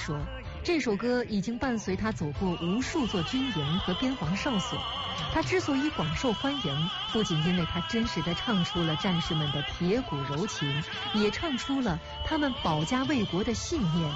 说，这首歌已经伴随他走过无数座军营和边防哨所。他之所以广受欢迎，不仅因为他真实地唱出了战士们的铁骨柔情，也唱出了他们保家卫国的信念